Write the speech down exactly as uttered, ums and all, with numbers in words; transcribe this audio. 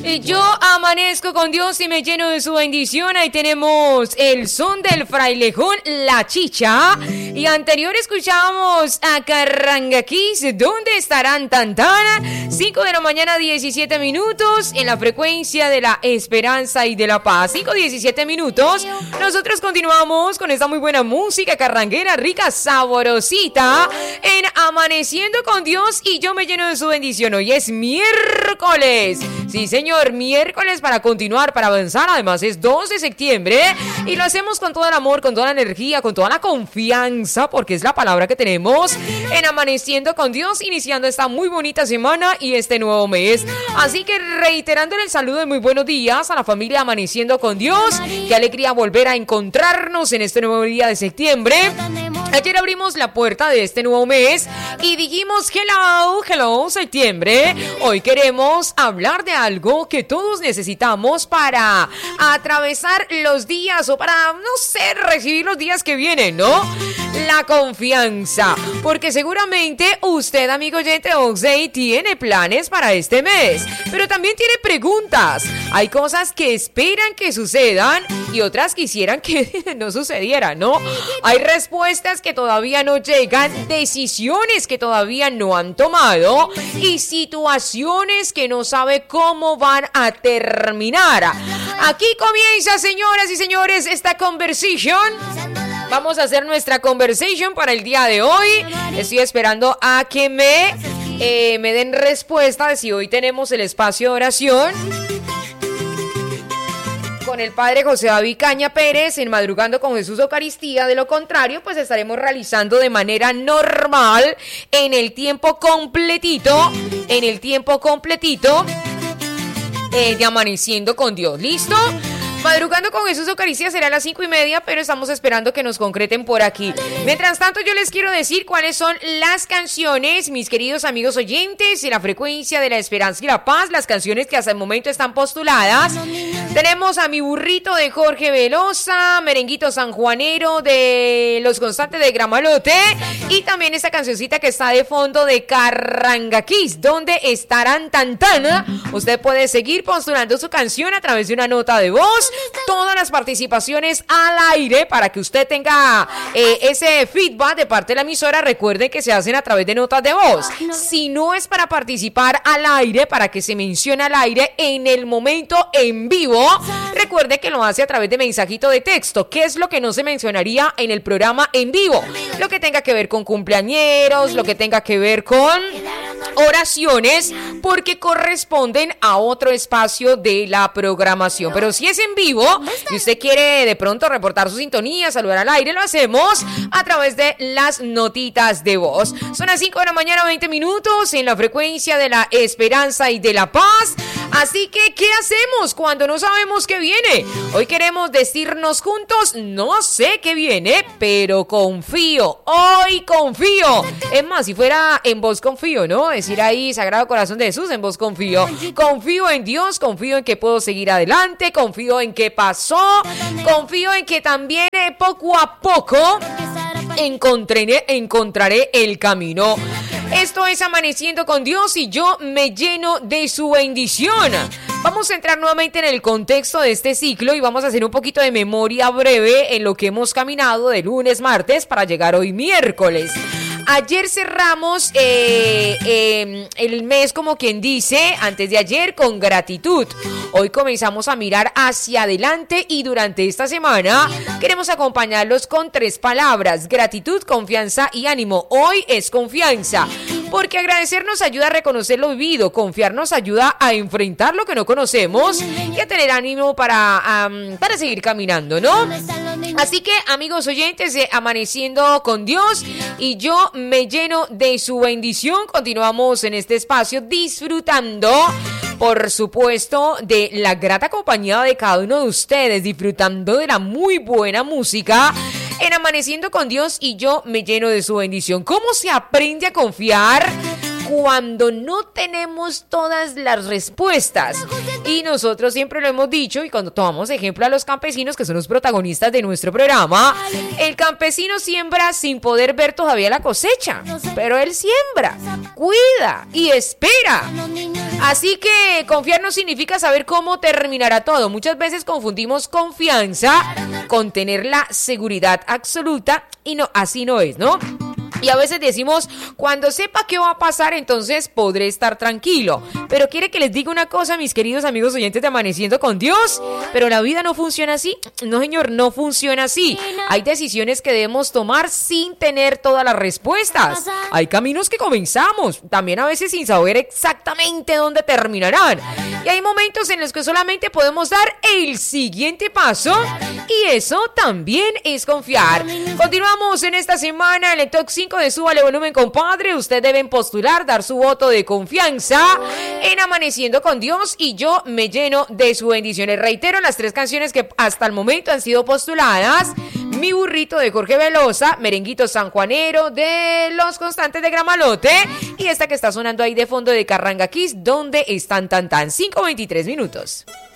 Yo amanezco con Dios y me lleno de su bendición. Ahí tenemos el son del frailejón, La Chicha. Y anterior escuchábamos a Carrangaquís, ¿dónde estarán Tantana? cinco de la mañana, diecisiete minutos, en la frecuencia de la esperanza y de la paz. cinco, diecisiete minutos. Nosotros continuamos con esta muy buena música carranguera, rica, saborosita, en Amaneciendo con Dios y yo me lleno de su bendición. Hoy es miércoles. Sí, señor, miércoles para continuar, para avanzar. Además es dos de septiembre y lo hacemos con todo el amor, con toda la energía, con toda la confianza, porque es la palabra que tenemos en Amaneciendo con Dios, iniciando esta muy bonita semana y este nuevo mes. Así que reiterándole el saludo de muy buenos días a la familia Amaneciendo con Dios. Qué alegría volver a encontrarnos en este nuevo día de septiembre. Ayer abrimos la puerta de este nuevo mes y dijimos hello, hello septiembre. Hoy queremos hablar de algo que todos necesitamos para atravesar los días o para, no sé, recibir los días que vienen, ¿no? La confianza. Porque seguramente usted, amigo oyente Oxey, tiene planes para este mes, pero también tiene preguntas. Hay cosas que esperan que sucedan y otras quisieran que no sucedieran, ¿no? Hay respuestas que todavía no llegan, decisiones que todavía no han tomado y situaciones que no sabe cómo van a terminar. Aquí comienza, señoras y señores, esta conversation. Vamos a hacer nuestra conversation para el día de hoy. Estoy esperando a que me, eh, me den respuesta de si hoy tenemos el espacio de oración con el padre José David Caña Pérez en Madrugando con Jesús Eucaristía. De lo contrario, pues estaremos realizando de manera normal en el tiempo completito, en el tiempo completito eh, de Amaneciendo con Dios. ¿Listo? Madrugando con Jesús Eucaristía será a las cinco y media, pero estamos esperando que nos concreten por aquí. Mientras tanto, yo les quiero decir cuáles son las canciones, mis queridos amigos oyentes, en la frecuencia de la esperanza y la paz, las canciones que hasta el momento están postuladas. Tenemos a Mi Burrito de Jorge Velosa, Merenguito Sanjuanero de Los Constantes de Gramalote y también esta cancioncita que está de fondo de Carrangaquís, ¿dónde estarán Tantana? Usted puede seguir postulando su canción a través de una nota de voz. Todas las participaciones al aire para que usted tenga eh, ese feedback de parte de la emisora. Recuerde que se hacen a través de notas de voz. Si no es para participar al aire, para que se mencione al aire en el momento en vivo, recuerde que lo hace a través de mensajito de texto. ¿Qué es lo que no se mencionaría en el programa en vivo? Lo que tenga que ver con cumpleañeros, lo que tenga que ver con oraciones, porque corresponden a otro espacio de la programación. Pero si es en vivo y usted quiere de pronto reportar su sintonía, saludar al aire, lo hacemos a través de las notitas de voz. Son las cinco de la mañana, veinte minutos, en la frecuencia de la esperanza y de la paz. Así que, ¿qué hacemos cuando no sabemos qué viene? Hoy queremos decirnos juntos, no sé qué viene, pero confío, hoy confío. Es más, si fuera en vos confío, ¿no? Decir ahí, Sagrado Corazón de Jesús, en vos confío. Confío en Dios, confío en que puedo seguir adelante, confío en que pasó, confío en que también eh, poco a poco encontraré, encontraré el camino. Esto es Amaneciendo con Dios y yo me lleno de su bendición. Vamos a entrar nuevamente en el contexto de este ciclo y vamos a hacer un poquito de memoria breve en lo que hemos caminado de lunes, martes para llegar hoy miércoles. Ayer cerramos eh, eh, el mes, como quien dice, antes de ayer, con gratitud. Hoy comenzamos a mirar hacia adelante y durante esta semana queremos acompañarlos con tres palabras: gratitud, confianza y ánimo. Hoy es confianza, porque agradecer nos ayuda a reconocer lo vivido, confiar nos ayuda a enfrentar lo que no conocemos y a tener ánimo para, um, para seguir caminando, ¿no? Así que, amigos oyentes de Amaneciendo con Dios y yo me lleno de su bendición, continuamos en este espacio disfrutando, por supuesto, de la grata compañía de cada uno de ustedes, disfrutando de la muy buena música en Amaneciendo con Dios y yo me lleno de su bendición. ¿Cómo se aprende a confiar cuando no tenemos todas las respuestas? Y nosotros siempre lo hemos dicho, y cuando tomamos ejemplo a los campesinos, que son los protagonistas de nuestro programa, el campesino siembra sin poder ver todavía la cosecha, pero él siembra, cuida y espera. Así que confiar no significa saber cómo terminará todo. Muchas veces confundimos confianza con tener la seguridad absoluta y no, así no es, ¿no? Y a veces decimos, cuando sepa qué va a pasar, entonces podré estar tranquilo. Pero quiere que les diga una cosa, mis queridos amigos oyentes de Amaneciendo con Dios. Pero la vida no funciona así. No, señor, no funciona así. Hay decisiones que debemos tomar sin tener todas las respuestas. Hay caminos que comenzamos, también a veces sin saber exactamente dónde terminarán. Y hay momentos en los que solamente podemos dar el siguiente paso. Y eso también es confiar. Continuamos en esta semana en el Top cinco de Súbale Volumen, compadre. Usted deben postular, dar su voto de confianza en Amaneciendo con Dios y yo me lleno de sus bendiciones. Reitero las tres canciones que hasta el momento han sido postuladas: Mi Burrito de Jorge Velosa, Merenguito Sanjuanero de Los Constantes de Gramalote y esta que está sonando ahí de fondo de Carranga Kiss, ¿Dónde están tan tan? cinco veintitrés minutos.